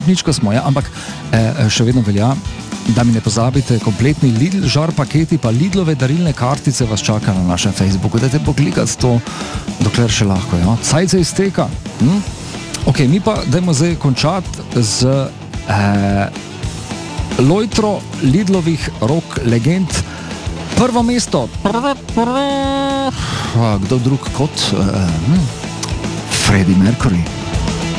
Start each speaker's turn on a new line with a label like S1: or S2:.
S1: stopničko smo, ja, ampak še vedno velja, da mi ne pozabite, kompletni Lidl žar paketi pa Lidlove darilne kartice vas čaka na našem Facebooku. Dajte poklikati to, dokler še lahko, ja. Cajt se izteka. Ok, mi pa dajmo zdaj končati z lojtro Lidlovih rock legend. Prvo mesto. Kdo drug kot Freddie Mercury.